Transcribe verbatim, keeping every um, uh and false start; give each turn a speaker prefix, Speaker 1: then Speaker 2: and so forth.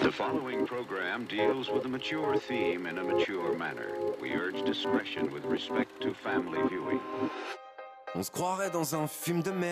Speaker 1: The following program deals with a mature theme in a mature manner. We urge discretion with respect to family viewing.
Speaker 2: On se croirait dans un film de merde.